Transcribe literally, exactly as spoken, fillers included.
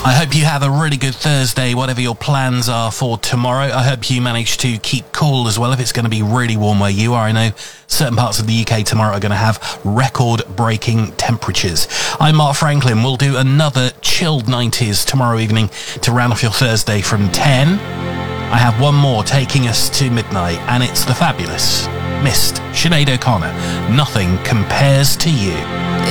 I hope you have a really good Thursday, whatever your plans are for tomorrow. I hope you manage to keep cool as well if it's going to be really warm where you are. I know certain parts of the U K tomorrow are going to have record-breaking temperatures. I'm Mark Franklin. We'll do another chilled nineties tomorrow evening to round off your Thursday from ten. I have one more taking us to midnight, and it's the fabulous Mist Sinead O'Connor. Nothing compares to you.